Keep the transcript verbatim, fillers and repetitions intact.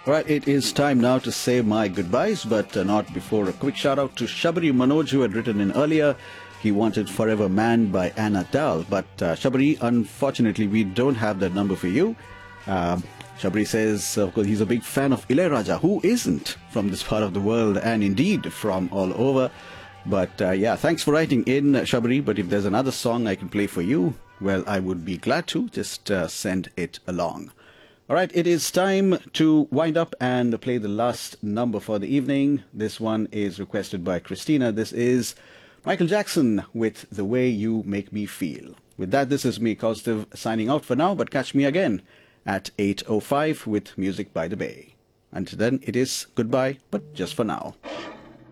Right, it is time now to say my goodbyes, but uh, not before a quick shout out to Shabari Manoj, who had written in earlier. He wanted Forever Man by Anna Dal, but uh, Shabari, unfortunately, we don't have that number for you. Uh, Shabari says, of course, he's a big fan of Ilayaraja. Who isn't from this part of the world, and indeed from all over? But uh, yeah, thanks for writing in, Shabari. But if there's another song I can play for you, well, I would be glad to. Just uh, send it along. All right, it is time to wind up and play the last number for the evening. This one is requested by Christina. This is Michael Jackson with The Way You Make Me Feel. With that, this is me, Kaustav, signing out for now, but catch me again at eight oh five with Music by the Bay. Until then, it is goodbye, but just for now.